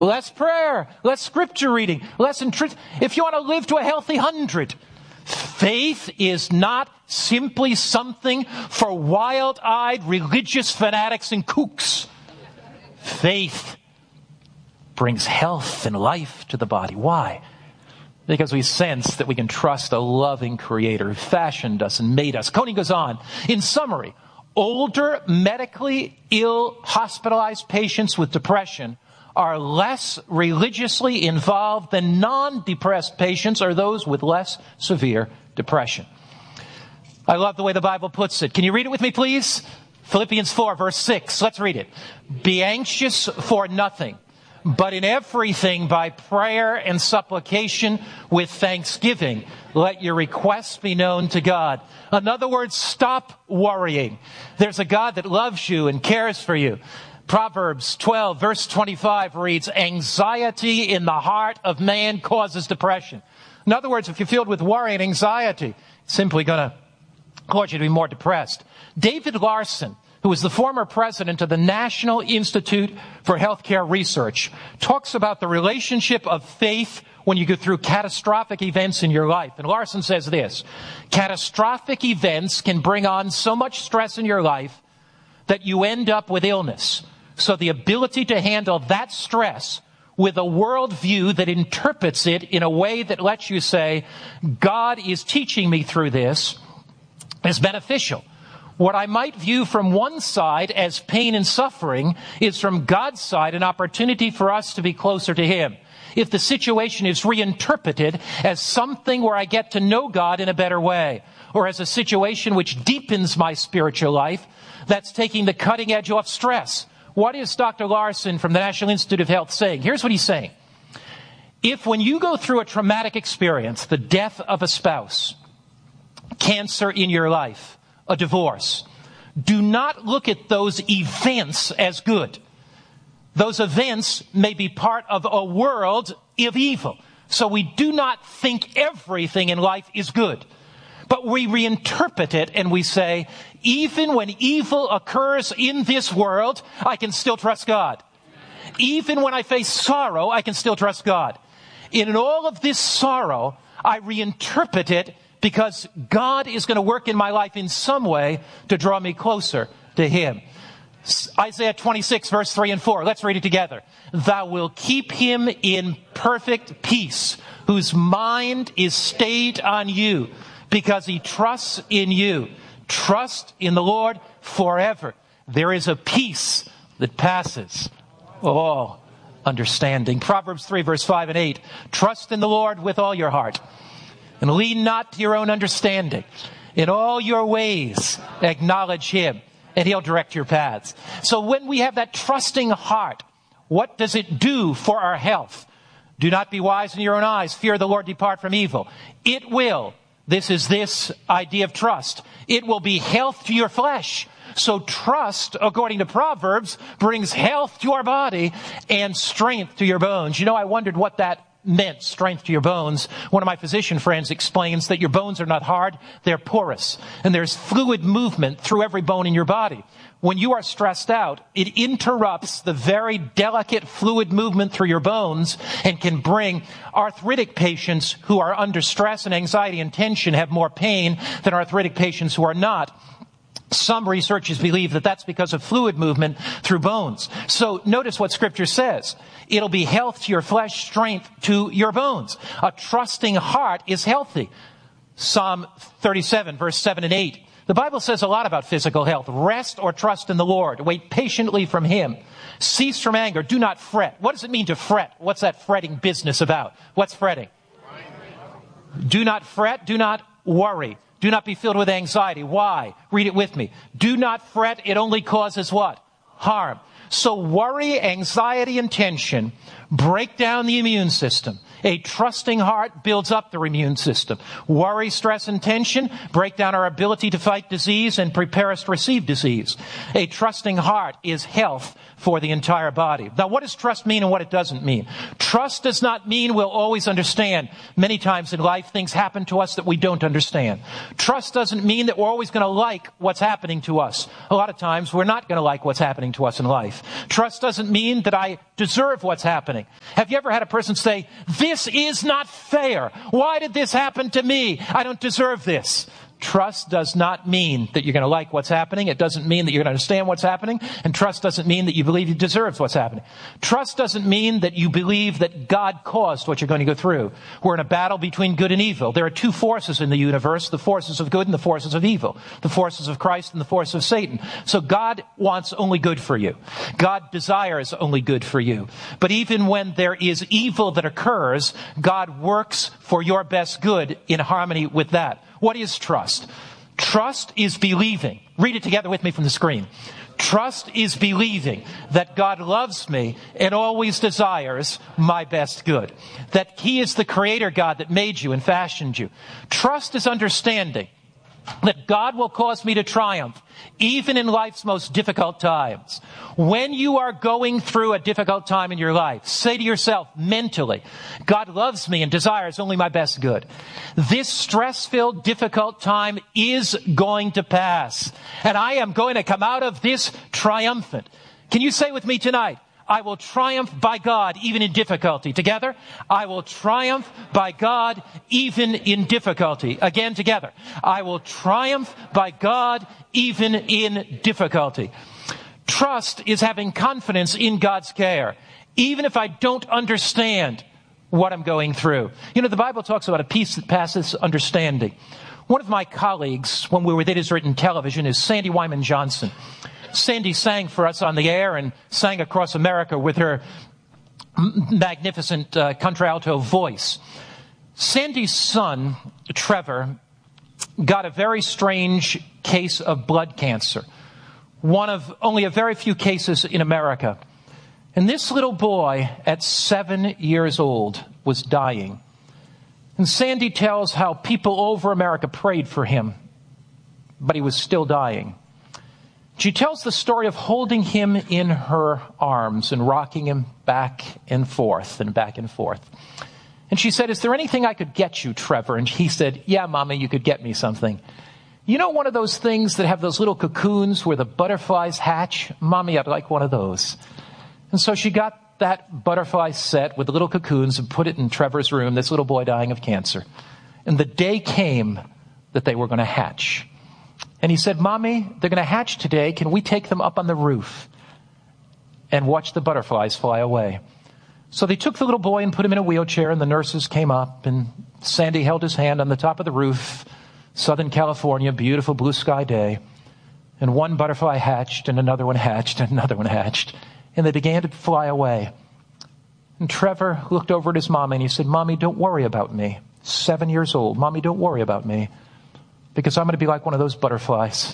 less prayer, less scripture reading, less intrinsic. If you want to live to a healthy 100, faith is not simply something for wild-eyed religious fanatics and kooks. Faith brings health and life to the body. Why? Because we sense that we can trust a loving Creator who fashioned us and made us. Koenig goes on. In summary, older, medically ill, hospitalized patients with depression are less religiously involved than non-depressed patients or those with less severe depression. I love the way the Bible puts it. Can you read it with me, please? Philippians 4, verse 6. Let's read it. Be anxious for nothing, but in everything by prayer and supplication with thanksgiving, let your requests be known to God. In other words, stop worrying. There's a God that loves you and cares for you. Proverbs 12, verse 25 reads, anxiety in the heart of man causes depression. In other words, if you're filled with worry and anxiety, it's simply going to cause you to be more depressed. David Larson, who was the former president of the National Institute for Healthcare Research, talks about the relationship of faith when you go through catastrophic events in your life. And Larson says this, catastrophic events can bring on so much stress in your life that you end up with illness. So the ability to handle that stress with a worldview that interprets it in a way that lets you say, God is teaching me through this, is beneficial. What I might view from one side as pain and suffering is from God's side an opportunity for us to be closer to Him. If the situation is reinterpreted as something where I get to know God in a better way, or as a situation which deepens my spiritual life, that's taking the cutting edge off stress. What is Dr. Larson from the National Institute of Health saying? Here's what he's saying. If when you go through a traumatic experience, the death of a spouse, cancer in your life, a divorce, do not look at those events as good. Those events may be part of a world of evil. So we do not think everything in life is good. But we reinterpret it and we say, even when evil occurs in this world, I can still trust God. Even when I face sorrow, I can still trust God. In all of this sorrow, I reinterpret it because God is going to work in my life in some way to draw me closer to Him. Isaiah 26, verse 3 and 4. Let's read it together. Thou wilt keep him in perfect peace, whose mind is stayed on you, because he trusts in you. Trust in the Lord forever. There is a peace that passes all understanding. Proverbs 3, verse 5 and 8. Trust in the Lord with all your heart, and lean not to your own understanding. In all your ways acknowledge Him, and He'll direct your paths. So when we have that trusting heart, what does it do for our health? Do not be wise in your own eyes. Fear the Lord, depart from evil. It will. This is this idea of trust. It will be health to your flesh. So trust, according to Proverbs, brings health to our body and strength to your bones. You know, I wondered what that meant, strength to your bones. One of my physician friends explains that your bones are not hard, they're porous. And there's fluid movement through every bone in your body. When you are stressed out, it interrupts the very delicate fluid movement through your bones and can bring arthritic patients who are under stress and anxiety and tension have more pain than arthritic patients who are not. Some researchers believe that that's because of fluid movement through bones. So notice what Scripture says. It'll be health to your flesh, strength to your bones. A trusting heart is healthy. Psalm 37, verse 7 and 8. The Bible says a lot about physical health. Rest or trust in the Lord. Wait patiently from Him. Cease from anger. Do not fret. What does it mean to fret? What's that fretting business about? What's fretting? Do not fret. Do not worry. Do not be filled with anxiety. Why? Read it with me. Do not fret. It only causes what? Harm. So worry, anxiety, and tension break down the immune system. A trusting heart builds up the immune system. Worry, stress, and tension break down our ability to fight disease and prepare us to receive disease. A trusting heart is health for the entire body. Now, what does trust mean and what it doesn't mean? Trust does not mean we'll always understand. Many times in life, things happen to us that we don't understand. Trust doesn't mean that we're always going to like what's happening to us. A lot of times, we're not going to like what's happening to us in life. life. Trust doesn't mean that I deserve what's happening. Have you ever had a person say, this is not fair. Why did this happen to me? I don't deserve this. Trust does not mean that you're going to like what's happening. It doesn't mean that you're going to understand what's happening. And trust doesn't mean that you believe you deserve what's happening. Trust doesn't mean that you believe that God caused what you're going to go through. We're in a battle between good and evil. There are two forces in the universe, the forces of good and the forces of evil, the forces of Christ and the force of Satan. So God wants only good for you. God desires only good for you. But even when there is evil that occurs, God works for your best good in harmony with that. What is trust? Trust is believing. Read it together with me from the screen. Trust is believing that God loves me and always desires my best good. That He is the Creator God that made you and fashioned you. Trust is understanding that God will cause me to triumph, even in life's most difficult times. When you are going through a difficult time in your life, say to yourself mentally, God loves me and desires only my best good. This stress-filled, difficult time is going to pass, and I am going to come out of this triumphant. Can you say with me tonight, I will triumph by God even in difficulty. Together, I will triumph by God even in difficulty. Again, together, I will triumph by God even in difficulty. Trust is having confidence in God's care, even if I don't understand what I'm going through. You know, the Bible talks about a peace that passes understanding. One of my colleagues, when we were with It Is Written Television, is Sandy Wyman Johnson. Sandy sang for us on the air and sang across America with her magnificent contralto voice. Sandy's son, Trevor, got a very strange case of blood cancer. One of only a very few cases in America. And this little boy, at 7 years old, was dying. And Sandy tells how people over America prayed for him, but he was still dying. She tells the story of holding him in her arms and rocking him back and forth and back and forth. And she said, is there anything I could get you, Trevor? And he said, yeah, Mommy, you could get me something. You know one of those things that have those little cocoons where the butterflies hatch? Mommy, I'd like one of those. And so she got that butterfly set with the little cocoons and put it in Trevor's room, this little boy dying of cancer. And the day came that they were going to hatch. And he said, Mommy, they're going to hatch today. Can we take them up on the roof and watch the butterflies fly away? So they took the little boy and put him in a wheelchair, and the nurses came up, and Sandy held his hand on the top of the roof, Southern California, beautiful blue sky day. And one butterfly hatched, and another one hatched, and another one hatched. And they began to fly away. And Trevor looked over at his mommy, and he said, Mommy, don't worry about me. 7 years old. Mommy, don't worry about me. Because I'm going to be like one of those butterflies.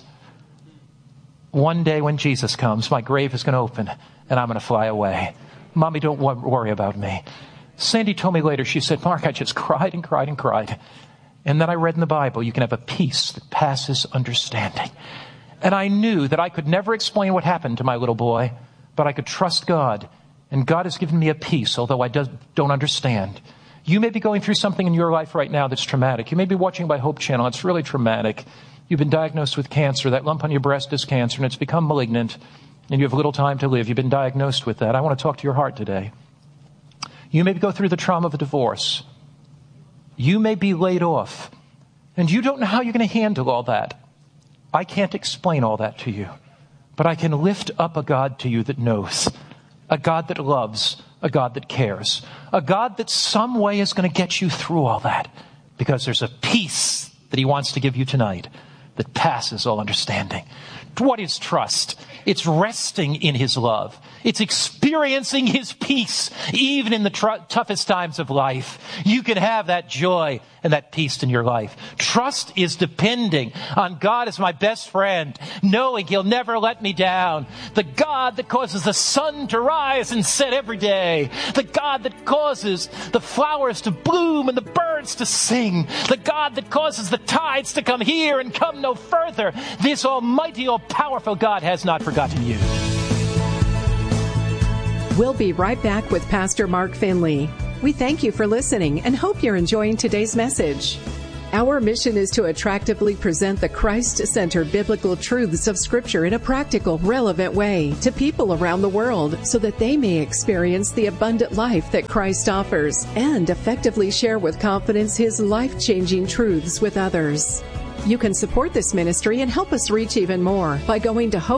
One day when Jesus comes, my grave is going to open and I'm going to fly away. Mommy, don't worry about me. Sandy told me later, she said, Mark, I just cried and cried and cried. And then I read in the Bible, you can have a peace that passes understanding. And I knew that I could never explain what happened to my little boy, but I could trust God. And God has given me a peace, although I don't understand. You may be going through something in your life right now that's traumatic. You may be watching by Hope Channel. It's really traumatic. You've been diagnosed with cancer. That lump on your breast is cancer, and it's become malignant, and you have little time to live. You've been diagnosed with that. I want to talk to your heart today. You may go through the trauma of a divorce. You may be laid off, and you don't know how you're going to handle all that. I can't explain all that to you, but I can lift up a God to you that knows, a God that loves, a God that cares, a God that some way is going to get you through all that, because there's a peace that He wants to give you tonight that passes all understanding. What is trust? It's resting in His love. It's experiencing His peace, even in the toughest times of life. You can have that joy and that peace in your life. Trust is depending on God as my best friend, knowing He'll never let me down. The God that causes the sun to rise and set every day. The God that causes the flowers to bloom and the birds to sing. The God that causes the tides to come here and come no further. This almighty, all-powerful God has not forgotten you. We'll be right back with Pastor Mark Finley. We thank you for listening and hope you're enjoying today's message. Our mission is to attractively present the Christ-centered biblical truths of Scripture in a practical, relevant way to people around the world so that they may experience the abundant life that Christ offers and effectively share with confidence His life-changing truths with others. You can support this ministry and help us reach even more by going to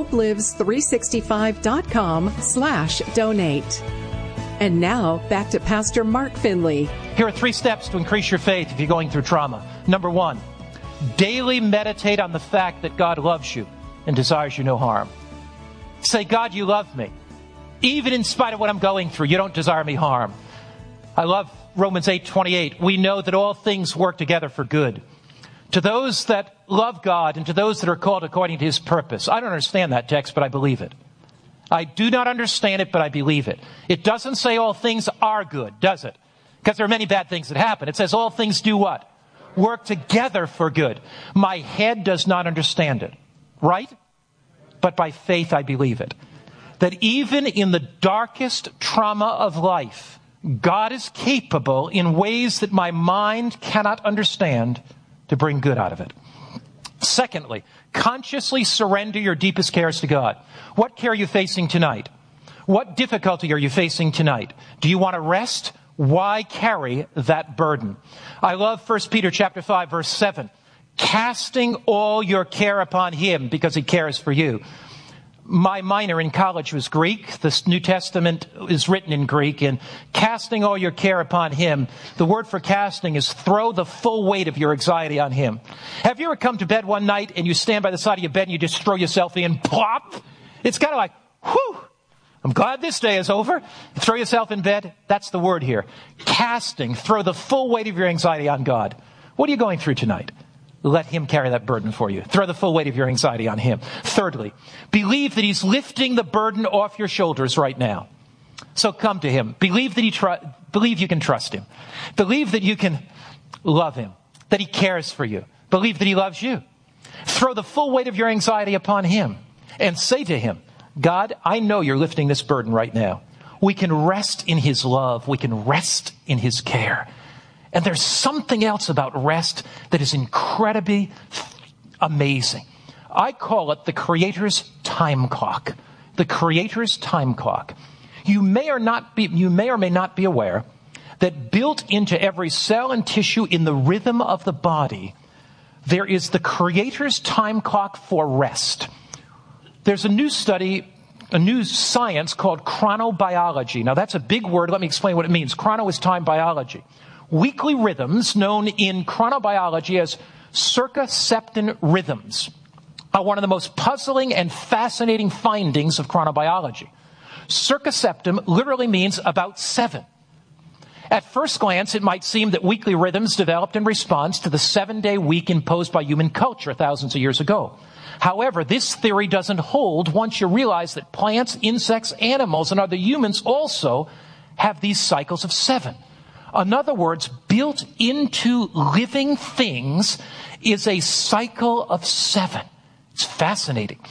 hopelives365.com/donate. And now, back to Pastor Mark Finley. Here are 3 steps to increase your faith if you're going through trauma. Number 1, daily meditate on the fact that God loves you and desires you no harm. Say, God, you love me. Even in spite of what I'm going through, you don't desire me harm. I love Romans 8:28. We know that all things work together for good to those that love God and to those that are called according to His purpose. I don't understand that text, but I believe it. I do not understand it, but I believe it. It doesn't say all things are good, does it? Because there are many bad things that happen. It says all things do what? Work together for good. My head does not understand it, right? But by faith I believe it. That even in the darkest trauma of life, God is capable in ways that my mind cannot understand to bring good out of it. Secondly, consciously surrender your deepest cares to God. What care are you facing tonight? What difficulty are you facing tonight? Do you want to rest? Why carry that burden? I love 1 Peter chapter 5, verse 7. Casting all your care upon Him because He cares for you. My minor in college was Greek. The New Testament is written in Greek. And casting all your care upon Him, the word for casting is throw the full weight of your anxiety on Him. Have you ever come to bed one night and you stand by the side of your bed and you just throw yourself in, plop? It's kind of like, whew, I'm glad this day is over. You throw yourself in bed. That's the word here. Casting, throw the full weight of your anxiety on God. What are you going through tonight? Let Him carry that burden for you. Throw the full weight of your anxiety on Him. Thirdly, believe that He's lifting the burden off your shoulders right now. So come to Him. Believe that believe you can trust Him. Believe that you can love Him. That He cares for you. Believe that He loves you. Throw the full weight of your anxiety upon Him and say to Him, God, I know you're lifting this burden right now. We can rest in His love. We can rest in His care. And there's something else about rest that is incredibly amazing. I call it the Creator's time clock. The Creator's time clock. You may or may not be aware that built into every cell and tissue in the rhythm of the body, there is the Creator's time clock for rest. There's a new study, a new science called chronobiology. Now that's a big word. Let me explain what it means. Chrono is time biology. Weekly rhythms, known in chronobiology as circaseptan rhythms, are one of the most puzzling and fascinating findings of chronobiology. Circaseptan literally means about 7. At first glance, it might seem that weekly rhythms developed in response to the 7-day week imposed by human culture thousands of years ago. However, this theory doesn't hold once you realize that plants, insects, animals, and other humans also have these cycles of 7. In other words, built into living things is a cycle of 7. It's fascinating.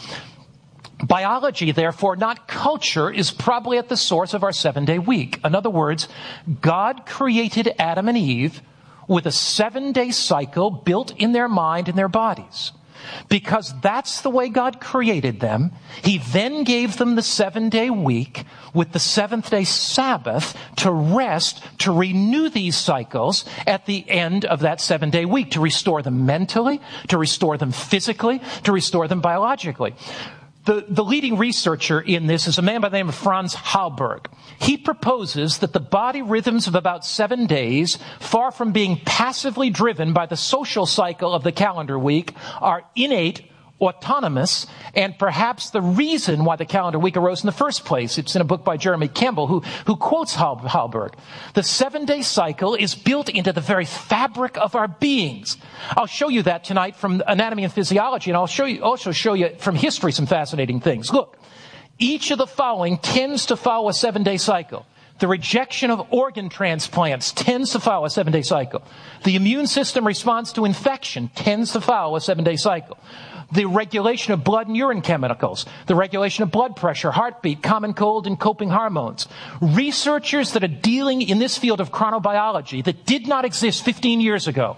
Biology, therefore, not culture, is probably at the source of our 7-day week. In other words, God created Adam and Eve with a 7-day cycle built in their mind and their bodies. Because that's the way God created them, He then gave them the 7-day week with the 7th-day Sabbath to rest, to renew these cycles at the end of that 7-day week, to restore them mentally, to restore them physically, to restore them biologically. The leading researcher in this is a man by the name of Franz Halberg. He proposes that the body rhythms of about 7 days, far from being passively driven by the social cycle of the calendar week, are innate, autonomous, and perhaps the reason why the calendar week arose in the first place. It's in a book by Jeremy Campbell, who quotes Halberg. The 7-day cycle is built into the very fabric of our beings. I'll show you that tonight from Anatomy and Physiology, and I'll also show you from history some fascinating things. Look, each of the following tends to follow a 7-day cycle. The rejection of organ transplants tends to follow a 7-day cycle. The immune system response to infection tends to follow a 7-day cycle. The regulation of blood and urine chemicals, the regulation of blood pressure, heartbeat, common cold, and coping hormones. Researchers that are dealing in this field of chronobiology that did not exist 15 years ago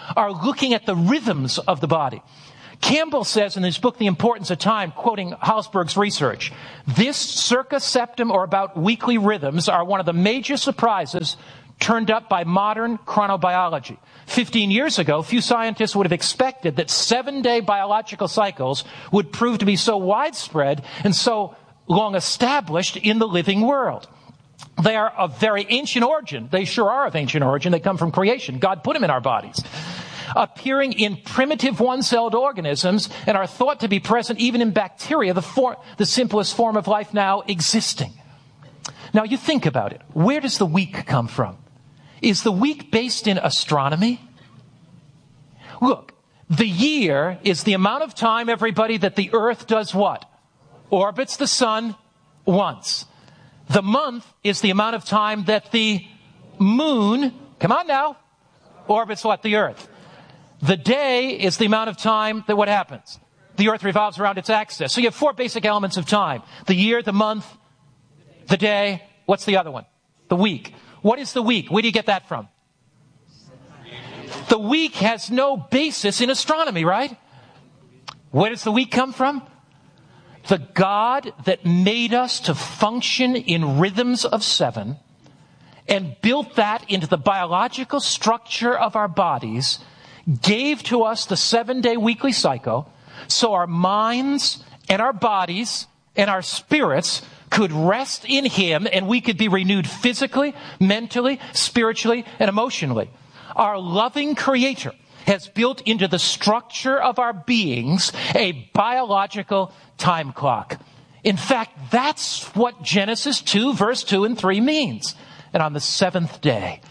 are looking at the rhythms of the body. Campbell says in his book, The Importance of Time, quoting Halsberg's research, this circa septum or about weekly rhythms are one of the major surprises turned up by modern chronobiology. 15 years ago, few scientists would have expected that 7-day biological cycles would prove to be so widespread and so long established in the living world. They are of very ancient origin. They sure are of ancient origin. They come from creation. God put them in our bodies. Appearing in primitive one-celled organisms and are thought to be present even in bacteria, the simplest form of life now existing. Now you think about it. Where does the week come from? Is the week based in astronomy? Look, the year is the amount of time, everybody, that the earth does what? Orbits the sun once. The month is the amount of time that the moon, come on now, orbits what? The earth. The day is the amount of time that what happens? The earth revolves around its axis. So you have 4 basic elements of time. The year, the month, the day. What's the other one? The week. What is the week? Where do you get that from? The week has no basis in astronomy, right? Where does the week come from? The God that made us to function in rhythms of 7 and built that into the biological structure of our bodies gave to us the 7-day weekly cycle so our minds and our bodies and our spirits could rest in Him and we could be renewed physically, mentally, spiritually, and emotionally. Our loving Creator has built into the structure of our beings a biological time clock. In fact, that's what Genesis 2, verse 2 and 3 means. And on the seventh day,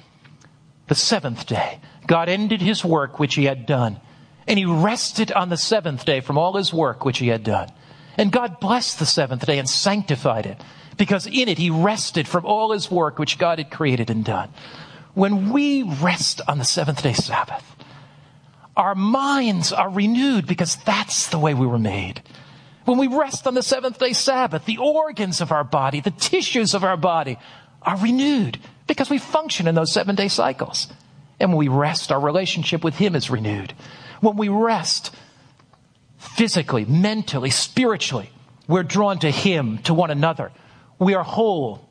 God ended His work which He had done. And He rested on the 7th day from all His work which He had done. And God blessed the 7th day and sanctified it, because in it He rested from all His work which God had created and done. When we rest on the 7th day Sabbath, our minds are renewed because that's the way we were made. When we rest on the 7th day Sabbath, the organs of our body, the tissues of our body are renewed because we function in those 7-day cycles. And when we rest, our relationship with Him is renewed. When we rest physically, mentally, spiritually, we're drawn to Him, to one another. We are whole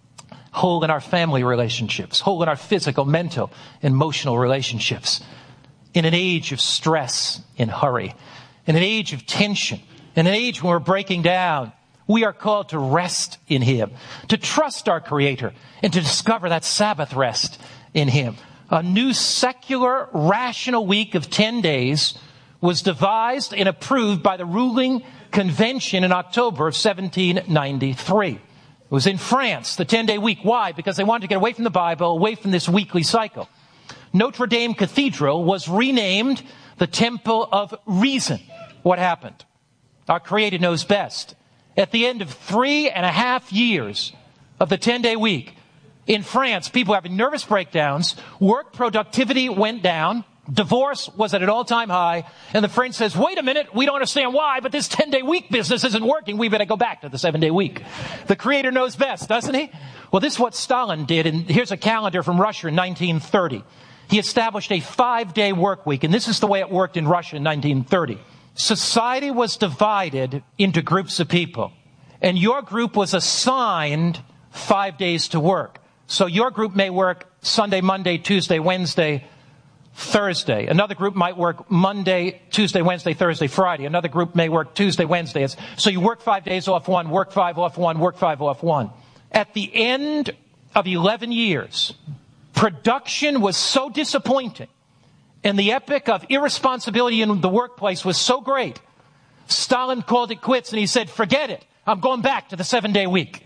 in our family relationships, whole in our physical, mental, emotional relationships. In an age of stress and hurry, in an age of tension, in an age when we're breaking down, we are called to rest in Him, to trust our Creator, and to discover that Sabbath rest in Him. A new secular, rational week of 10 days was devised and approved by the ruling convention in October of 1793. It was in France, the 10-day week. Why? Because they wanted to get away from the Bible, away from this weekly cycle. Notre Dame Cathedral was renamed the Temple of Reason. What happened? Our Creator knows best. At the end of 3.5 years of the 10-day week, in France, people were having nervous breakdowns, work productivity went down, divorce was at an all-time high, and the French says, wait a minute, we don't understand why, but this 10-day week business isn't working, we better go back to the 7-day week. The Creator knows best, doesn't He? Well, this is what Stalin did, and here's a calendar from Russia in 1930. He established a 5-day work week, and this is the way it worked in Russia in 1930. Society was divided into groups of people, and your group was assigned 5 days to work. So your group may work Sunday, Monday, Tuesday, Wednesday, Thursday. Another group might work Monday, Tuesday, Wednesday, Thursday, Friday. Another group may work Tuesday, Wednesday. So you work 5 days off one, work 5 off one, work 5 off one. At the end of 11 years, production was so disappointing, and the epic of irresponsibility in the workplace was so great, Stalin called it quits and he said, forget it. I'm going back to the 7-day week.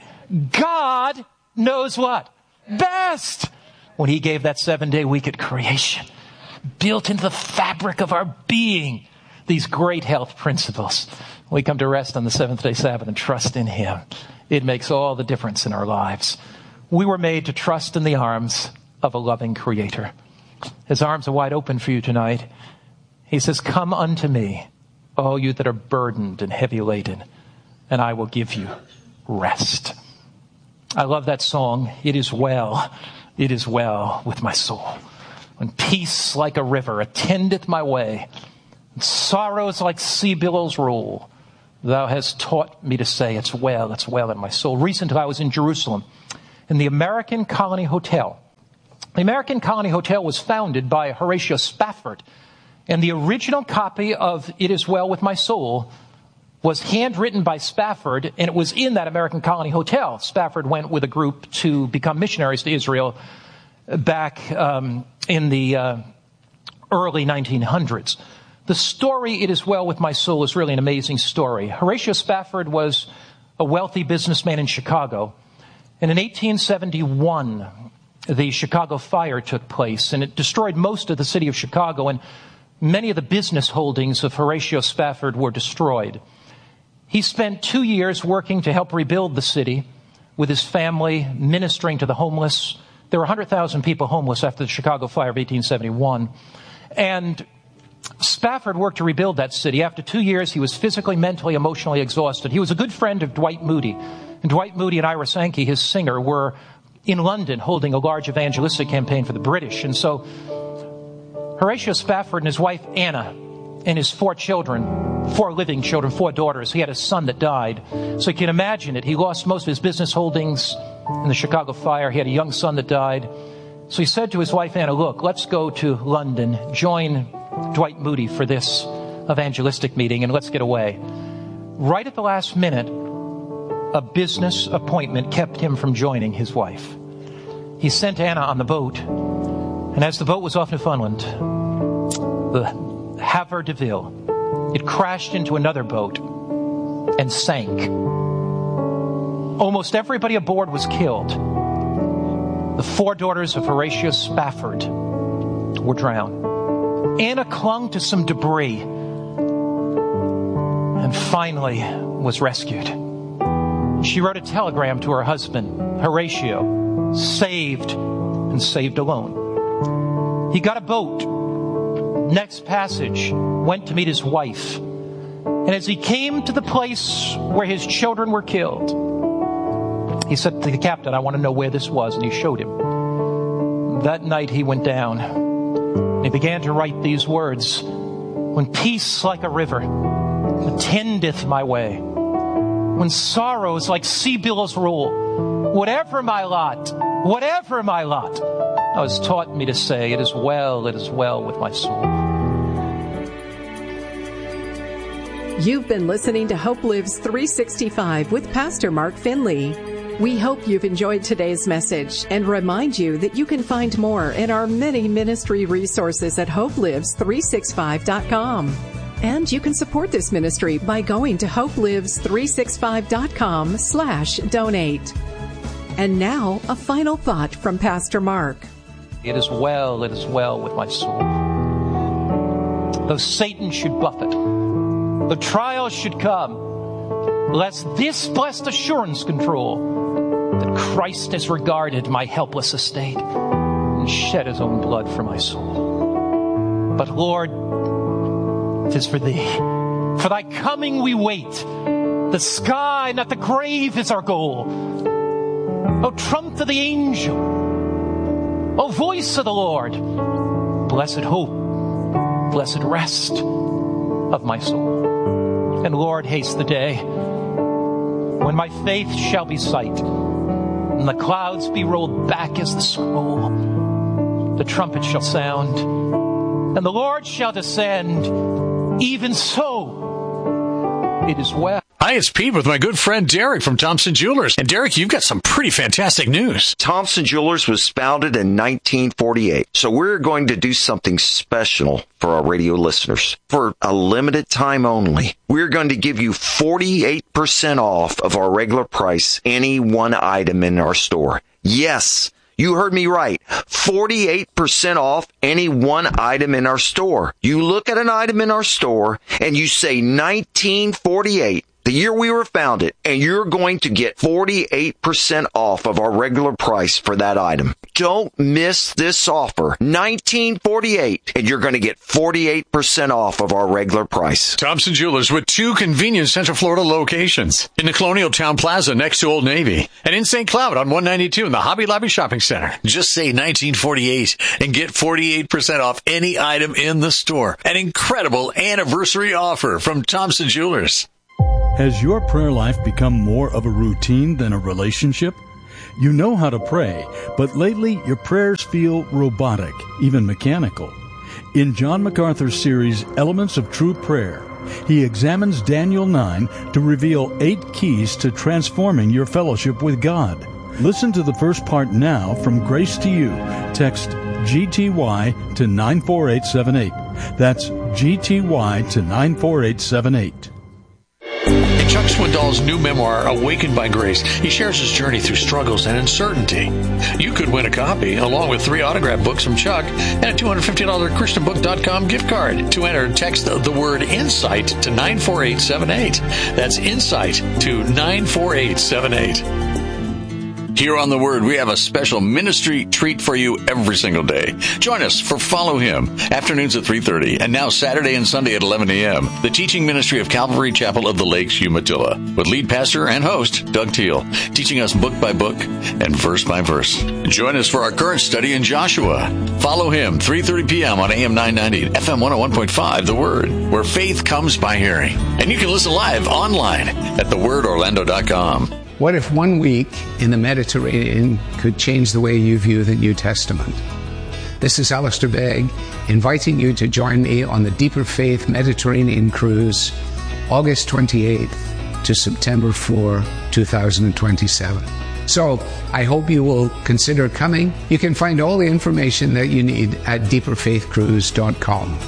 God knows what? Best. When He gave that 7-day week at creation, built into the fabric of our being, these great health principles. We come to rest on the 7th day Sabbath and trust in Him. It makes all the difference in our lives. We were made to trust in the arms of a loving Creator. His arms are wide open for you tonight. He says, come unto me, all you that are burdened and heavy laden, and I will give you rest. I love that song. It is well with my soul. when peace like a river attendeth my way, and sorrows like sea billows roll, thou hast taught me to say, it's well in my soul. Recently, I was in Jerusalem, in the American Colony Hotel. The American Colony Hotel was founded by Horatio Spafford, and the original copy of It Is Well With My Soul was handwritten by Spafford, and it was in that American Colony Hotel. Spafford went with a group to become missionaries to Israel back in the early 1900s. The story, It Is Well With My Soul, is really an amazing story. Horatio Spafford was a wealthy businessman in Chicago, and in 1871, the Chicago fire took place, and it destroyed most of the city of Chicago, and many of the business holdings of Horatio Spafford were destroyed. He spent 2 years working to help rebuild the city with his family, ministering to the homeless. There were 100,000 people homeless after the Chicago fire of 1871. And Spafford worked to rebuild that city. After 2 years, he was physically, mentally, emotionally exhausted. He was a good friend of Dwight Moody. And Dwight Moody and Ira Sankey, his singer, were in London holding a large evangelistic campaign for the British. And so Horatio Spafford and his wife Anna and his 4 children, 4 living children, 4 daughters. He had a son that died. So you can imagine it. He lost most of his business holdings in the Chicago fire. He had a young son that died. So he said to his wife Anna, look, let's go to London, join Dwight Moody for this evangelistic meeting, and let's get away. Right at the last minute, a business appointment kept him from joining his wife. He sent Anna on the boat, and as the boat was off Newfoundland, the Havre de Ville, it crashed into another boat and sank. Almost everybody aboard was killed. The 4 daughters of Horatio Spafford were drowned. Anna clung to some debris and finally was rescued. She wrote a telegram to her husband, Horatio, saved and saved alone. He got a boat. Next passage, went to meet his wife. And as he came to the place where his children were killed, he said to the captain, I want to know where this was. And he showed him. That night he went down and he began to write these words. When peace like a river attendeth my way, when sorrows like sea billows roll, whatever my lot, thou hast taught me to say, it is well with my soul. You've been listening to Hope Lives 365 with Pastor Mark Finley. We hope you've enjoyed today's message and remind you that you can find more in our many ministry resources at hopelives365.com. And you can support this ministry by going to hopelives365.com/donate. And now, a final thought from Pastor Mark. It is well with my soul. Though Satan should buffet, the trials should come, lest this blessed assurance control that Christ has regarded my helpless estate and shed his own blood for my soul. But Lord, it is for thee. For thy coming we wait. The sky, not the grave, is our goal. O trump of the angel, O voice of the Lord, blessed hope, blessed rest of my soul. And Lord, haste the day when my faith shall be sight, and the clouds be rolled back as the scroll. The trumpet shall sound, and the Lord shall descend. Even so, it is well. Hi, it's Pete with my good friend Derek from Thompson Jewelers. And Derek, you've got some pretty fantastic news. Thompson Jewelers was founded in 1948. So we're going to do something special for our radio listeners. For a limited time only, we're going to give you 48% off of our regular price, any one item in our store. Yes, you heard me right. 48% off any one item in our store. You look at an item in our store and you say 1948. the year we were founded, and you're going to get 48% off of our regular price for that item. Don't miss this offer. $19.48, and you're going to get 48% off of our regular price. Thompson Jewelers with 2 convenient Central Florida locations. In the Colonial Town Plaza next to Old Navy. And in St. Cloud on 192 in the Hobby Lobby Shopping Center. Just say 1948 and get 48% off any item in the store. An incredible anniversary offer from Thompson Jewelers. Has your prayer life become more of a routine than a relationship? You know how to pray, but lately your prayers feel robotic, even mechanical. In John MacArthur's series, Elements of True Prayer, he examines Daniel 9 to reveal 8 keys to transforming your fellowship with God. Listen to the first part now from Grace to You. Text GTY to 94878. That's GTY to 94878. In Chuck Swindoll's new memoir, Awakened by Grace, he shares his journey through struggles and uncertainty. You could win a copy, along with 3 autographed books from Chuck and a $250 ChristianBook.com gift card. To enter, text the word INSIGHT to 94878. That's INSIGHT to 94878. Here on The Word, we have a special ministry treat for you every single day. Join us for Follow Him, afternoons at 3:30, and now Saturday and Sunday at 11 a.m., the teaching ministry of Calvary Chapel of the Lakes, Umatilla, with lead pastor and host, Doug Teal, teaching us book by book and verse by verse. Join us for our current study in Joshua. Follow Him, 3:30 p.m. on AM 990 and FM 101.5, The Word, where faith comes by hearing. And you can listen live online at thewordorlando.com. What if 1 week in the Mediterranean could change the way you view the New Testament? This is Alistair Begg, inviting you to join me on the Deeper Faith Mediterranean Cruise, August 28th to September 4, 2027. So, I hope you will consider coming. You can find all the information that you need at deeperfaithcruise.com.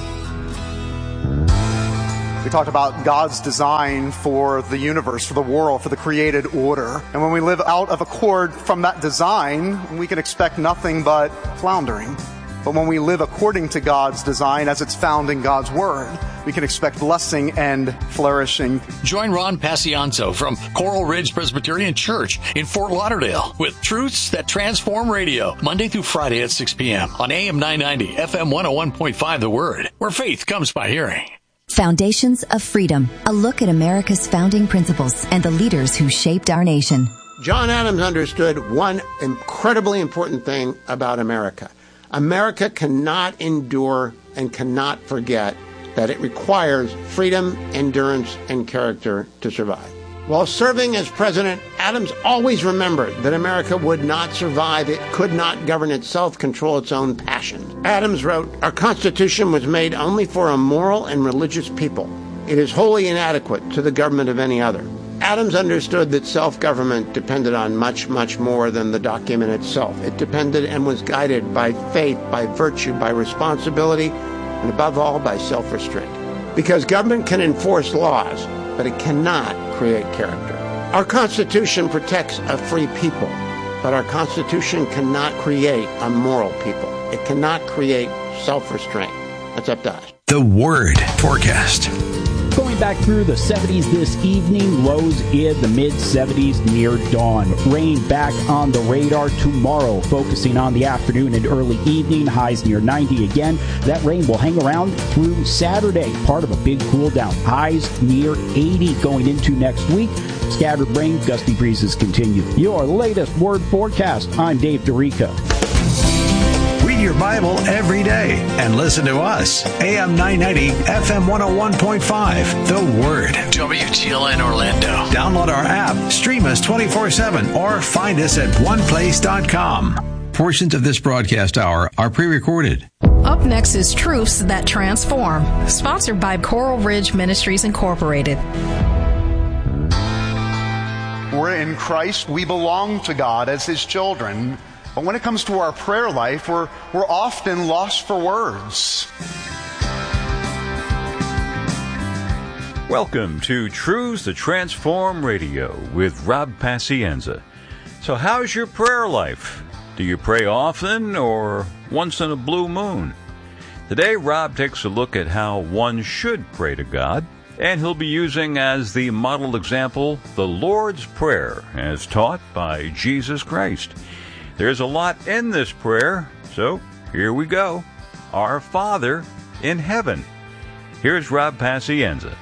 We talked about God's design for the universe, for the world, for the created order. And when we live out of accord from that design, we can expect nothing but floundering. But when we live according to God's design, as it's found in God's Word, we can expect blessing and flourishing. Join Ron Pacianzo from Coral Ridge Presbyterian Church in Fort Lauderdale with Truths That Transform Radio, Monday through Friday at 6 p.m. on AM 990, FM 101.5, The Word, where faith comes by hearing. Foundations of Freedom, a look at America's founding principles and the leaders who shaped our nation. John Adams understood one incredibly important thing about America. America cannot endure and cannot forget that it requires freedom, endurance, and character to survive. While serving as president, Adams always remembered that America would not survive. It could not govern itself, control its own passions. Adams wrote, "Our Constitution was made only for a moral and religious people. It is wholly inadequate to the government of any other." Adams understood that self-government depended on much, much more than the document itself. It depended and was guided by faith, by virtue, by responsibility, and above all, by self-restraint. Because government can enforce laws, but it cannot create character. Our Constitution protects a free people, but our Constitution cannot create a moral people. It cannot create self-restraint. That's up to us. The Word Forecast. Going back through the 70s this evening, lows in the mid-70s near dawn. Rain back on the radar tomorrow, focusing on the afternoon and early evening, highs near 90 again. That rain will hang around through Saturday, part of a big cool down. Highs near 80 going into next week. Scattered rain, gusty breezes continue. Your latest Word Forecast. I'm Dave DeRica. Read your Bible every day and listen to us. AM 990, FM 101.5, The Word. WTLN Orlando. Download our app, stream us 24/7, or find us at oneplace.com. Portions of this broadcast hour are pre-recorded. Up next is Truths That Transform, sponsored by Coral Ridge Ministries Incorporated. We're in Christ. We belong to God as His children. But when it comes to our prayer life, we're often lost for words. Welcome to Truths That Transform Radio with Rob Pacienza. So how's your prayer life? Do you pray often or once in a blue moon? Today, Rob takes a look at how one should pray to God and he'll be using as the model example the Lord's Prayer as taught by Jesus Christ. There's a lot in this prayer, so here we go. Our Father in heaven. Here's Rob Pacienza.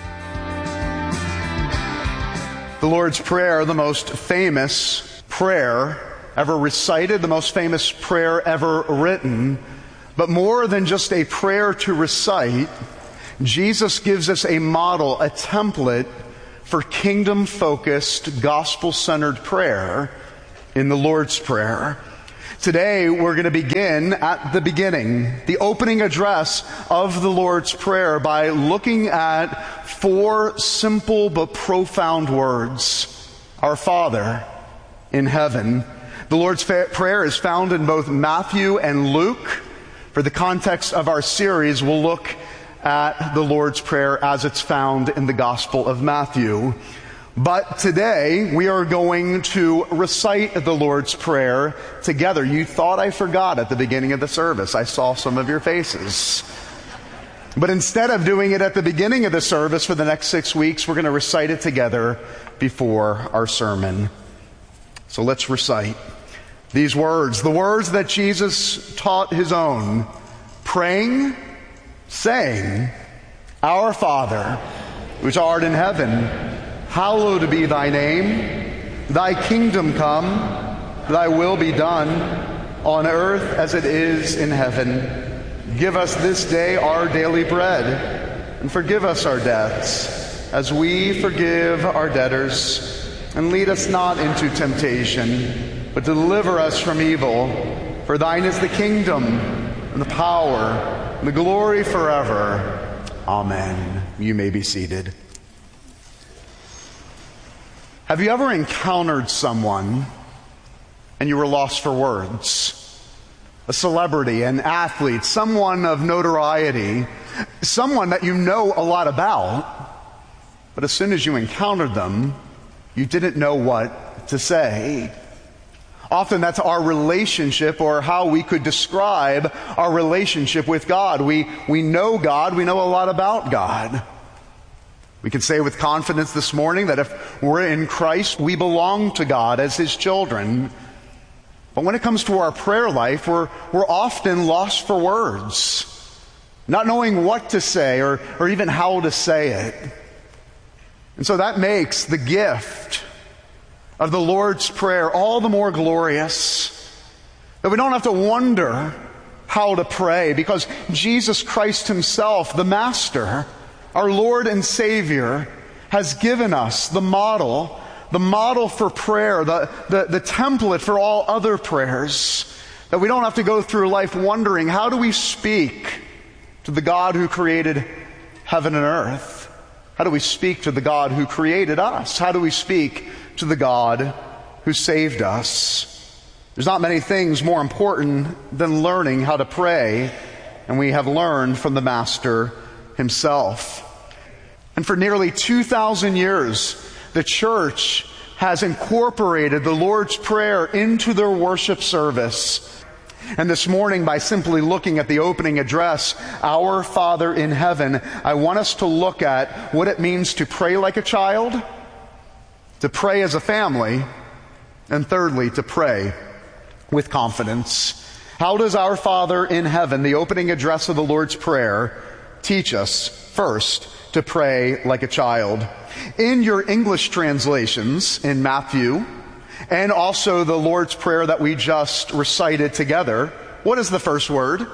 The Lord's Prayer, the most famous prayer ever recited, the most famous prayer ever written. But more than just a prayer to recite, Jesus gives us a model, a template for kingdom-focused, gospel-centered prayer in the Lord's Prayer. Today, we're going to begin at the beginning, the opening address of the Lord's Prayer, by looking at 4 simple but profound words. Our Father in heaven. The Lord's Prayer is found in both Matthew and Luke. For the context of our series, we'll look at the Lord's Prayer as it's found in the Gospel of Matthew. But today, we are going to recite the Lord's Prayer together. You thought I forgot at the beginning of the service. I saw some of your faces. But instead of doing it at the beginning of the service for the next 6 weeks, we're going to recite it together before our sermon. So let's recite these words, the words that Jesus taught his own, praying, saying, Our Father, which art in heaven, hallowed be thy name. Thy kingdom come, thy will be done, on earth as it is in heaven. Give us this day our daily bread, and forgive us our debts, as we forgive our debtors. And lead us not into temptation, but deliver us from evil. For thine is the kingdom, and the power, and the glory forever. Amen. You may be seated. Have you ever encountered someone and you were lost for words? A celebrity, an athlete, someone of notoriety, someone that you know a lot about, but as soon as you encountered them, you didn't know what to say. Often that's our relationship, or how we could describe our relationship with God. We know God, we know a lot about God. We can say with confidence this morning that if we're in Christ, we belong to God as His children. But when it comes to our prayer life, we're often lost for words, not knowing what to say or even how to say it. And so that makes the gift of the Lord's Prayer all the more glorious, that we don't have to wonder how to pray, because Jesus Christ Himself, the Master, our Lord and Savior, has given us the model for prayer, the template for all other prayers, that we don't have to go through life wondering, how do we speak to the God who created heaven and earth? How do we speak to the God who created us? How do we speak to the God who saved us? There's not many things more important than learning how to pray, and we have learned from the Master Himself. And for nearly 2,000 years, the church has incorporated the Lord's Prayer into their worship service. And this morning, by simply looking at the opening address, Our Father in heaven, I want us to look at what it means to pray like a child, to pray as a family, and thirdly, to pray with confidence. How does Our Father in heaven, the opening address of the Lord's Prayer, teach us, first, to pray like a child? In your English translations, in Matthew, and also the Lord's Prayer that we just recited together, what is the first word?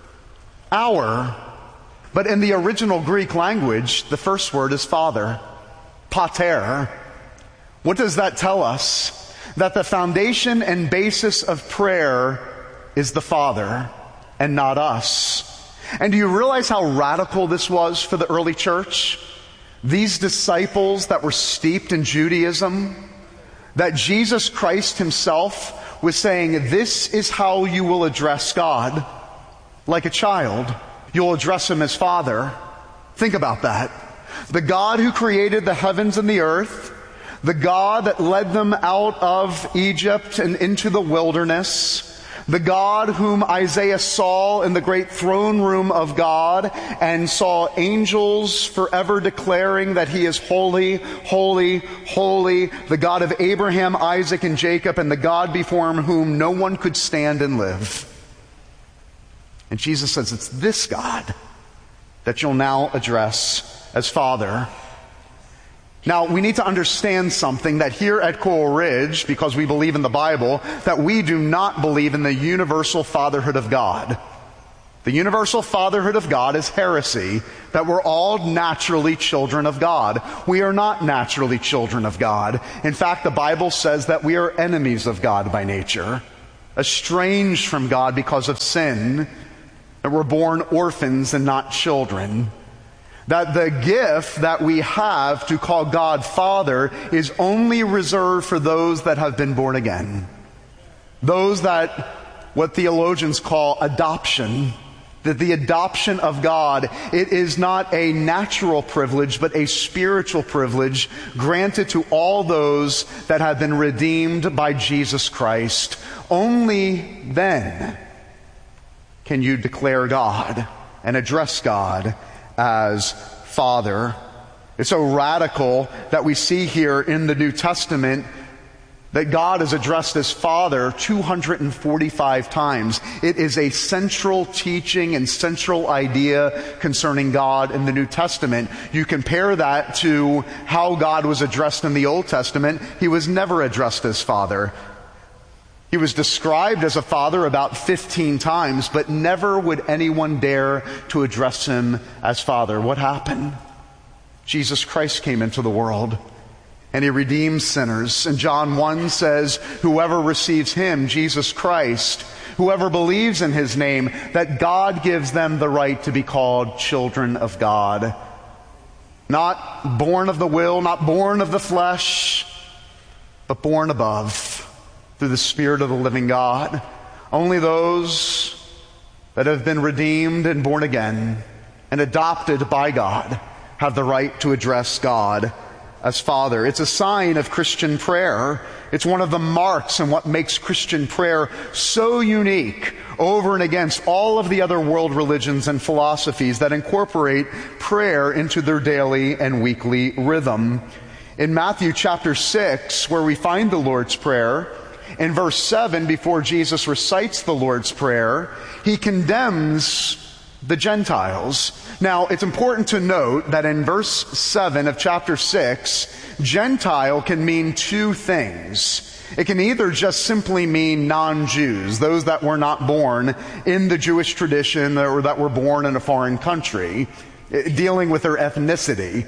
Our. But in the original Greek language, the first word is Father, pater. What does that tell us? That the foundation and basis of prayer is the Father and not us. And do you realize how radical this was for the early church? These disciples that were steeped in Judaism, that Jesus Christ Himself was saying, this is how you will address God. Like a child, you'll address Him as Father. Think about that. The God who created the heavens and the earth, the God that led them out of Egypt and into the wilderness, The God whom Isaiah saw in the great throne room of God and saw angels forever declaring that he is holy, holy, holy, the God of Abraham, Isaac, and Jacob, and the God before whom no one could stand and live. And Jesus says it's this God that you'll now address as Father. Now, we need to understand something, that here at Coral Ridge, because we believe in the Bible, that we do not believe in the universal fatherhood of God. The universal fatherhood of God is heresy, that we're all naturally children of God. We are not naturally children of God. In fact, the Bible says that we are enemies of God by nature, estranged from God because of sin, that we're born orphans and not children. That the gift that we have to call God Father is only reserved for those that have been born again. Those that, what theologians call adoption, that the adoption of God, it is not a natural privilege, but a spiritual privilege granted to all those that have been redeemed by Jesus Christ. Only then can you declare God and address God as Father. It's so radical that we see here in the New Testament that God is addressed as Father 245 times. It is a central teaching and central idea concerning God in the New Testament. You compare that to how God was addressed in the Old Testament. He was never addressed as Father. He was described as a father about 15 times, but never would anyone dare to address him as Father. What happened? Jesus Christ came into the world, and he redeems sinners. And John 1 says, whoever receives him, Jesus Christ, whoever believes in his name, that God gives them the right to be called children of God. Not born of the will, not born of the flesh, but born above, through the Spirit of the living God. Only those that have been redeemed and born again and adopted by God have the right to address God as Father. It's a sign of Christian prayer. It's one of the marks and what makes Christian prayer so unique over and against all of the other world religions and philosophies that incorporate prayer into their daily and weekly rhythm. In Matthew chapter 6, where we find the Lord's Prayer, in verse 7, before Jesus recites the Lord's Prayer, he condemns the Gentiles. Now, it's important to note that in verse 7 of chapter 6, Gentile can mean two things. It can either just simply mean non-Jews, those that were not born in the Jewish tradition or that were born in a foreign country, dealing with their ethnicity.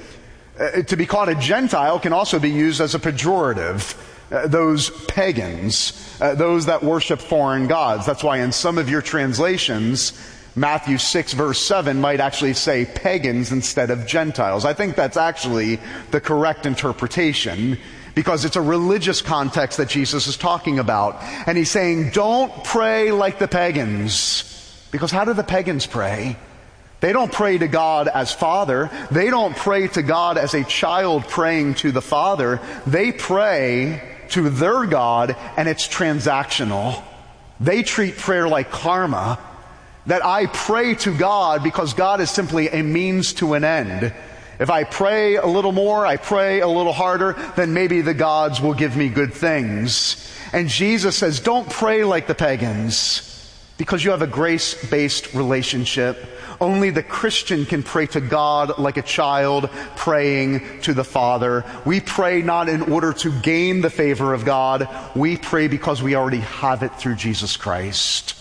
To be called a Gentile can also be used as a pejorative. Those pagans, those that worship foreign gods. That's why in some of your translations, Matthew 6 verse 7 might actually say pagans instead of Gentiles. I think that's actually the correct interpretation, because it's a religious context that Jesus is talking about. And he's saying, don't pray like the pagans. Because how do the pagans pray? They don't pray to God as Father. They don't pray to God as a child praying to the Father. They pray to their God, and it's transactional. They treat prayer like karma, that I pray to God because God is simply a means to an end. If I pray a little more, I pray a little harder, then maybe the gods will give me good things. And Jesus says, don't pray like the pagans, because you have a grace-based relationship. Only the Christian can pray to God like a child praying to the Father. We pray not in order to gain the favor of God. We pray because we already have it through Jesus Christ.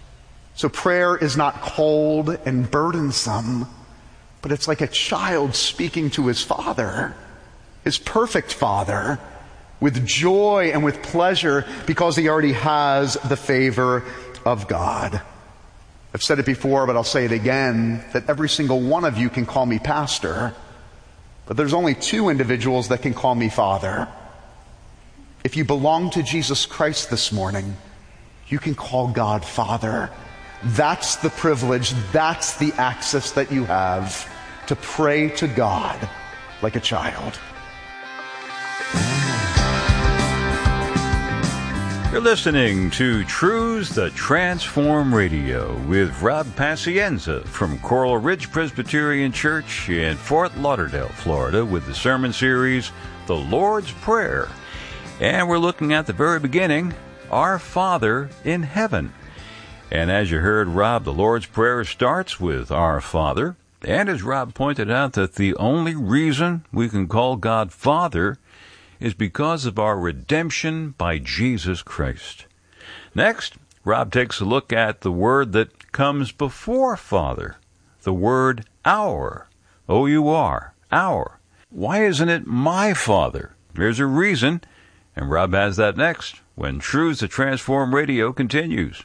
So prayer is not cold and burdensome, but it's like a child speaking to his Father, his perfect Father, with joy and with pleasure, because he already has the favor of God. I've said it before, but I'll say it again, that every single one of you can call me pastor, but there's only two individuals that can call me Father. If you belong to Jesus Christ this morning, you can call God Father. That's the privilege, that's the access that you have to pray to God like a child. You're listening to Truths That Transform Radio with Rob Pacienza from Coral Ridge Presbyterian Church in Fort Lauderdale, Florida, with the sermon series, The Lord's Prayer. And we're looking at the very beginning, Our Father in Heaven. And as you heard Rob, the Lord's Prayer starts with Our Father. And as Rob pointed out, that the only reason we can call God Father is because of our redemption by Jesus Christ. Next, Rob takes a look at the word that comes before Father, the word our. O-U-R, our. Why isn't it my Father? There's a reason, and Rob has that next when Truths That Transform Radio continues.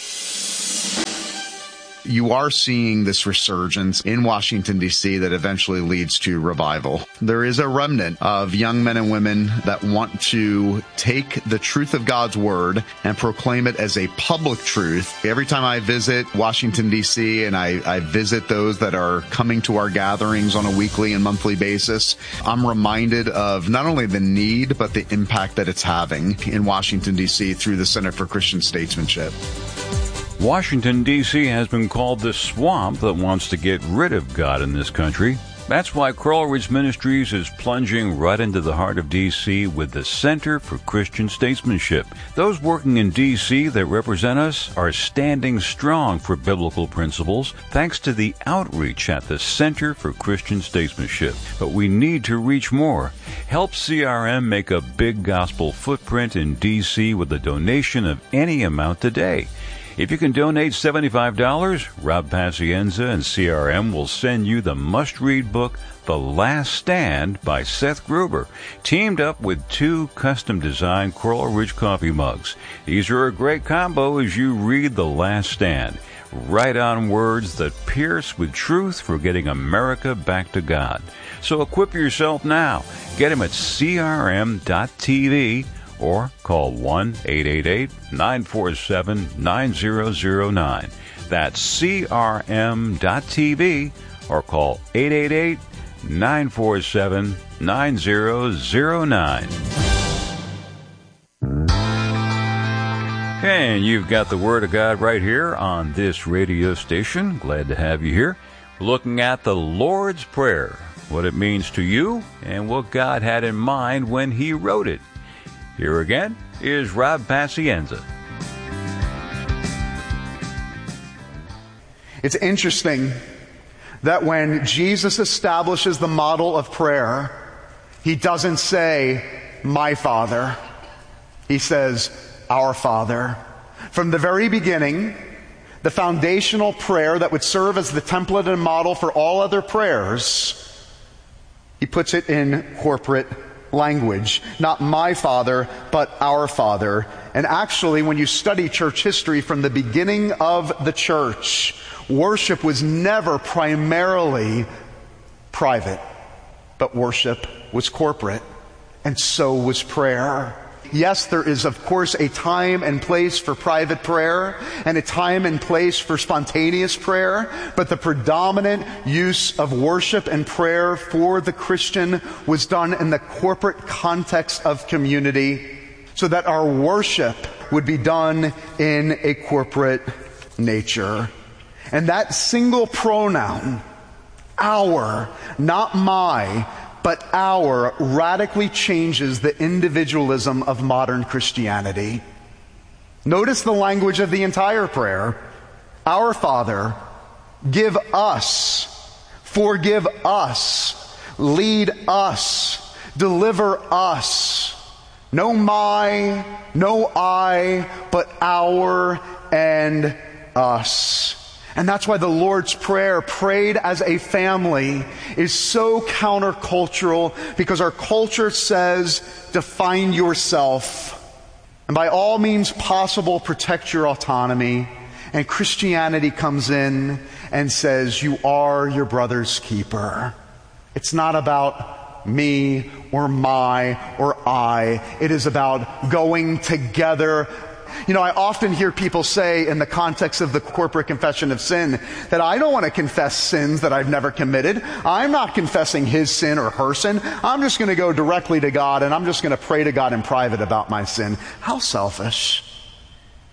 You are seeing this resurgence in Washington, D.C. that eventually leads to revival. There is a remnant of young men and women that want to take the truth of God's Word and proclaim it as a public truth. Every time I visit Washington, D.C., and I visit those that are coming to our gatherings on a weekly and monthly basis, I'm reminded of not only the need, but the impact that it's having in Washington, D.C. through the Center for Christian Statesmanship. Washington, D.C. has been called the swamp that wants to get rid of God in this country. That's why Coral Ridge Ministries is plunging right into the heart of D.C. with the Center for Christian Statesmanship. Those working in D.C. that represent us are standing strong for biblical principles thanks to the outreach at the Center for Christian Statesmanship. But we need to reach more. Help CRM make a big gospel footprint in D.C. with a donation of any amount today. If you can donate $75, Rob Pacienza and CRM will send you the must-read book, The Last Stand by Seth Gruber, teamed up with 2 custom-designed Coral Ridge coffee mugs. These are a great combo as you read The Last Stand. Write on words that pierce with truth for getting America back to God. So equip yourself now. Get them at crm.tv. or call 1-888-947-9009. That's crm.tv or call 888-947-9009. And you've got the Word of God right here on this radio station. Glad to have you here. We're looking at the Lord's Prayer, what it means to you, and what God had in mind when He wrote it. Here again is Rob Pacienza. It's interesting that when Jesus establishes the model of prayer, He doesn't say, my Father. He says, our Father. From the very beginning, the foundational prayer that would serve as the template and model for all other prayers, He puts it in corporate language. Not my Father, but our Father. And actually, when you study church history from the beginning of the church, worship was never primarily private, but worship was corporate. And so was prayer. Yes, there is, of course, a time and place for private prayer and a time and place for spontaneous prayer, but the predominant use of worship and prayer for the Christian was done in the corporate context of community, so that our worship would be done in a corporate nature. And that single pronoun, our, not my, but our, radically changes the individualism of modern Christianity. Notice the language of the entire prayer. Our Father, give us, forgive us, lead us, deliver us. No my, no I, but our and us. And that's why the Lord's Prayer, prayed as a family, is so countercultural, because our culture says, define yourself. And by all means possible, protect your autonomy. And Christianity comes in and says, you are your brother's keeper. It's not about me or my or I. It is about going together. You know, I often hear people say in the context of the corporate confession of sin that I don't want to confess sins that I've never committed. I'm not confessing his sin or her sin. I'm just going to go directly to God and I'm just going to pray to God in private about my sin. How selfish.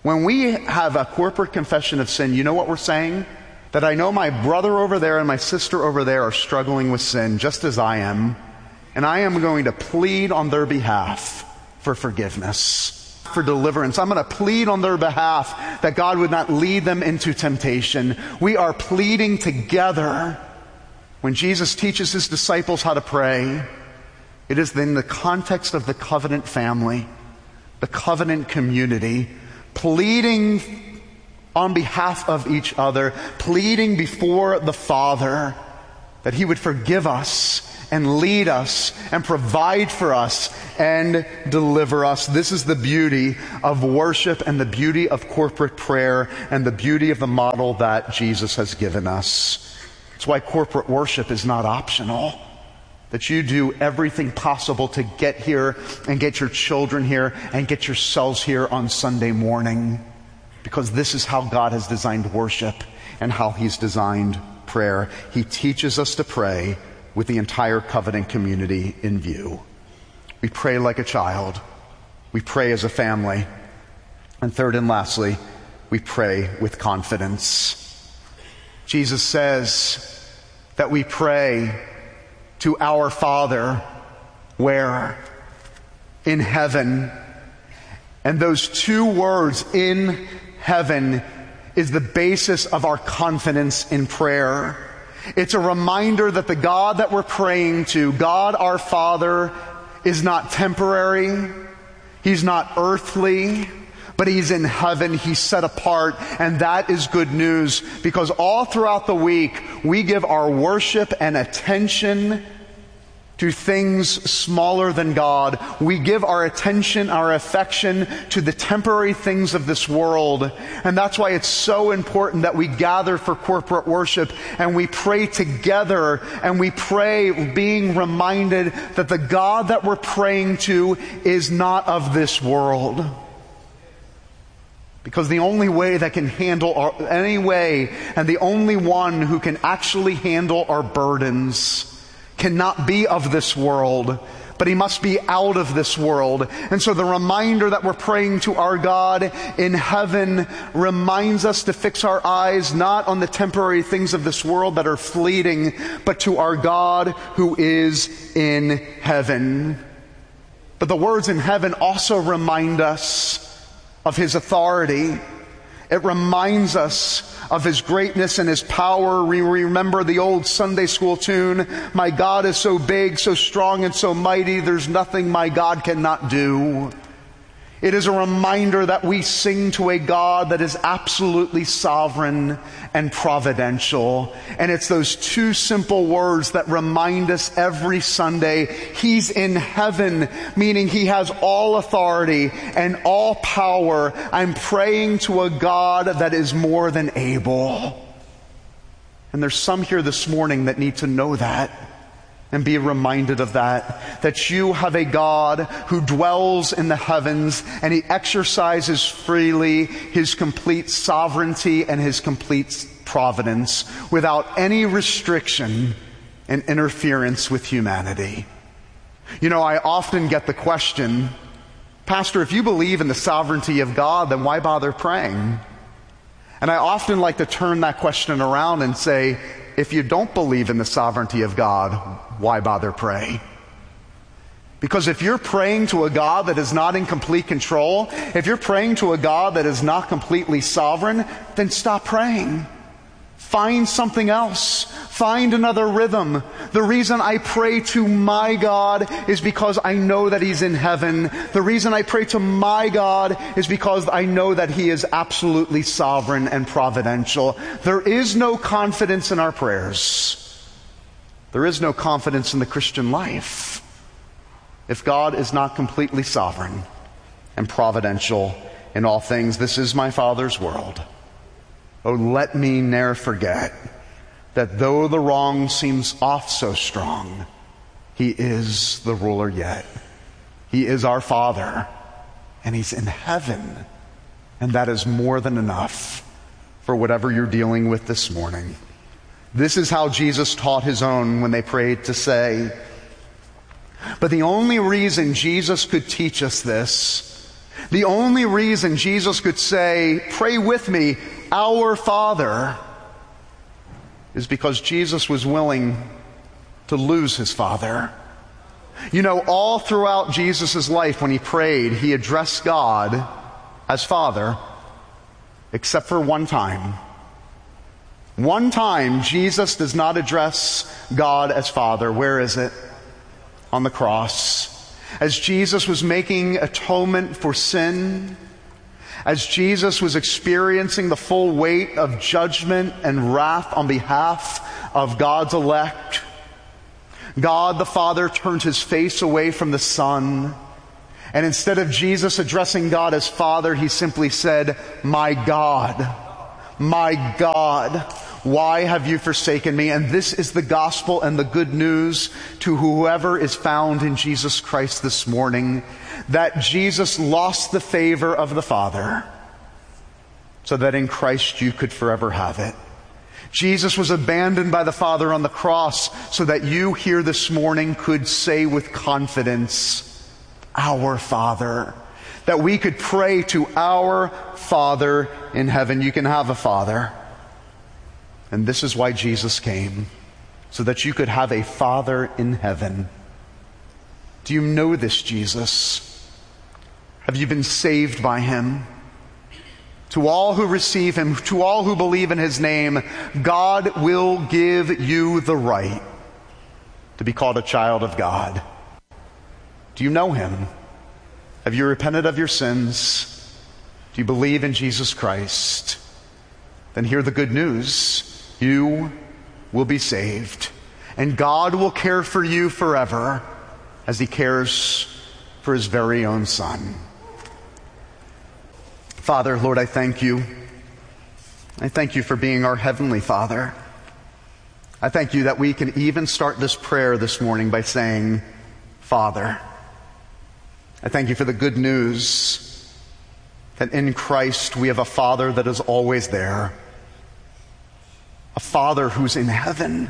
When we have a corporate confession of sin, you know what we're saying? That I know my brother over there and my sister over there are struggling with sin just as I am, and I am going to plead on their behalf for forgiveness, for deliverance. I'm going to plead on their behalf that God would not lead them into temptation. We are pleading together. When Jesus teaches his disciples how to pray, it is in the context of the covenant family, the covenant community, pleading on behalf of each other, pleading before the Father that he would forgive us and lead us and provide for us and deliver us. This is the beauty of worship and the beauty of corporate prayer and the beauty of the model that Jesus has given us. It's why corporate worship is not optional. That you do everything possible to get here and get your children here and get yourselves here on Sunday morning. Because this is how God has designed worship and how he's designed prayer. He teaches us to pray with the entire covenant community in view. We pray like a child. We pray as a family. And third and lastly, we pray with confidence. Jesus says that we pray to our Father, where? In heaven. And those two words, in heaven, is the basis of our confidence in prayer. It's a reminder that the God that we're praying to, God our Father, is not temporary. He's not earthly, but he's in heaven. He's set apart, and that is good news, because all throughout the week we give our worship and attention to things smaller than God. We give our attention, our affection to the temporary things of this world. And that's why it's so important that we gather for corporate worship and we pray together, and we pray being reminded that the God that we're praying to is not of this world. Because the only way that can handle any way, and the only one who can actually handle our burdens, cannot be of this world, but he must be out of this world. And so the reminder that we're praying to our God in heaven reminds us to fix our eyes not on the temporary things of this world that are fleeting, but to our God who is in heaven. But the words in heaven also remind us of his authority. It reminds us of his greatness and his power. We remember the old Sunday school tune, "My God is so big, so strong, and so mighty, there's nothing my God cannot do." It is a reminder that we sing to a God that is absolutely sovereign and providential. And it's those two simple words that remind us every Sunday, he's in heaven, meaning he has all authority and all power. I'm praying to a God that is more than able. And there's some here this morning that need to know that and be reminded of that you have a God who dwells in the heavens, and he exercises freely his complete sovereignty and his complete providence without any restriction and interference with humanity. You know, I often get the question, "Pastor, if you believe in the sovereignty of God, then why bother praying?" And I often like to turn that question around and say, if you don't believe in the sovereignty of God, why bother pray? Because if you're praying to a God that is not in complete control, if you're praying to a God that is not completely sovereign, then stop praying. Find something else. Find another rhythm. The reason I pray to my God is because I know that he's in heaven. The reason I pray to my God is because I know that he is absolutely sovereign and providential. There is no confidence in our prayers. There is no confidence in the Christian life if God is not completely sovereign and providential in all things. This is my Father's world. Oh, let me ne'er forget that though the wrong seems oft so strong, he is the ruler yet. He is our Father, and he's in heaven. And that is more than enough for whatever you're dealing with this morning. This is how Jesus taught his own when they prayed to say. But the only reason Jesus could teach us this The only reason Jesus could say, "Pray with me, our Father," is because Jesus was willing to lose his Father. You know, all throughout Jesus' life when he prayed, he addressed God as Father, except for one time. One time, Jesus does not address God as Father. Where is it? On the cross. As Jesus was making atonement for sin, as Jesus was experiencing the full weight of judgment and wrath on behalf of God's elect, God the Father turned his face away from the Son, and instead of Jesus addressing God as Father, he simply said, my God, why have you forsaken me?" And this is the gospel and the good news to whoever is found in Jesus Christ this morning, that Jesus lost the favor of the Father so that in Christ you could forever have it. Jesus was abandoned by the Father on the cross so that you here this morning could say with confidence, "Our Father." That we could pray to our Father in heaven. You can have a Father. And this is why Jesus came, so that you could have a Father in heaven. Do you know this Jesus? Have you been saved by him? To all who receive him, to all who believe in his name, God will give you the right to be called a child of God. Do you know him? Have you repented of your sins? Do you believe in Jesus Christ? Then hear the good news. You will be saved. And God will care for you forever as he cares for his very own Son. Father, Lord, I thank you. I thank you for being our Heavenly Father. I thank you that we can even start this prayer this morning by saying, Father. I thank you for the good news that in Christ we have a Father that is always there. A Father who's in heaven.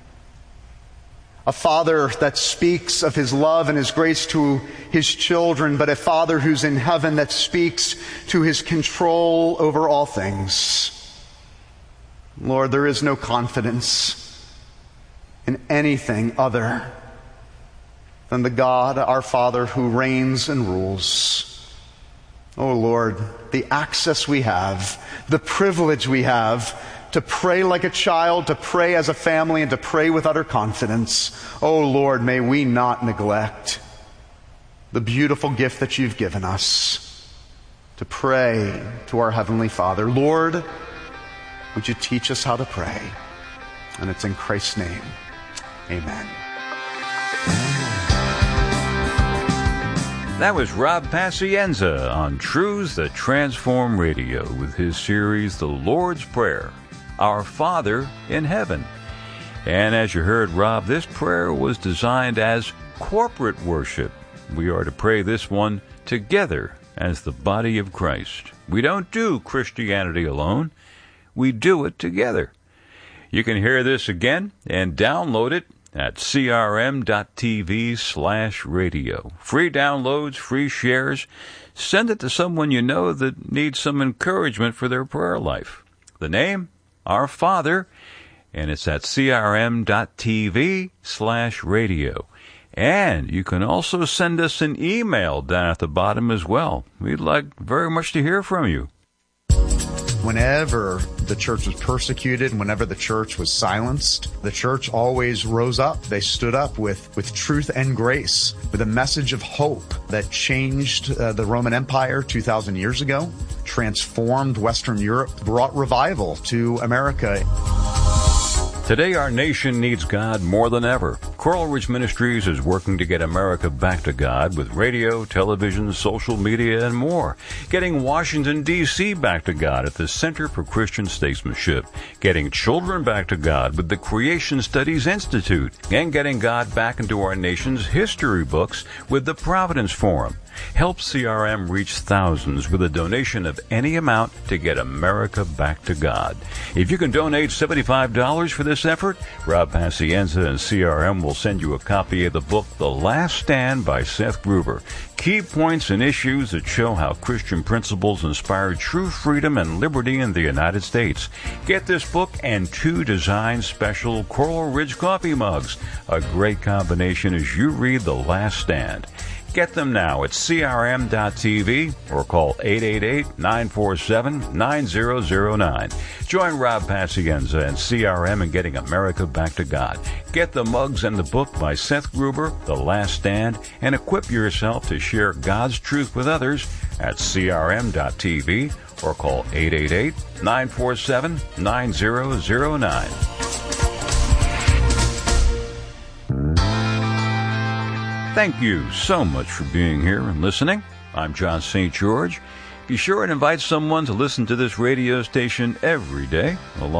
A Father that speaks of his love and his grace to his children, but a Father who's in heaven that speaks to his control over all things. Lord, there is no confidence in anything other than the God, our Father, who reigns and rules. Oh Lord, the access we have, the privilege we have to pray like a child, to pray as a family, and to pray with utter confidence. Oh Lord, may we not neglect the beautiful gift that you've given us to pray to our Heavenly Father. Lord, would you teach us how to pray? And it's in Christ's name. Amen. That was Rob Pacienza on Truths That Transform Radio with his series, The Lord's Prayer, Our Father in Heaven. And as you heard Rob, this prayer was designed as corporate worship. We are to pray this one together as the body of Christ. We don't do Christianity alone. We do it together. You can hear this again and download it at crm.tv/radio. Free downloads, free shares. Send it to someone you know that needs some encouragement for their prayer life. The name, Our Father, and it's at crm.tv/radio. And you can also send us an email down at the bottom as well. We'd like very much to hear from you. Whenever the church was persecuted, whenever the church was silenced, the church always rose up. They stood up with truth and grace, with a message of hope that changed the Roman Empire 2,000 years ago, transformed Western Europe, brought revival to America. Today, our nation needs God more than ever. Coral Ridge Ministries is working to get America back to God with radio, television, social media, and more. Getting Washington, D.C. back to God at the Center for Christian Statesmanship. Getting children back to God with the Creation Studies Institute. And getting God back into our nation's history books with the Providence Forum. Help CRM reach thousands with a donation of any amount to get America back to God. If you can donate $75 for this effort, Rob Pacienza and CRM will send you a copy of the book The Last Stand by Seth Gruber. Key points and issues that show how Christian principles inspire true freedom and liberty in the United States. Get this book and 2 design special Coral Ridge coffee mugs. A great combination as you read The Last Stand. Get them now at crm.tv or call 888-947-9009. Join Rob Pacienza and CRM in getting America back to God. Get the mugs and the book by Seth Gruber, The Last Stand, and equip yourself to share God's truth with others at crm.tv or call 888-947-9009. Thank you so much for being here and listening. I'm John St. George. Be sure and invite someone to listen to this radio station every day, along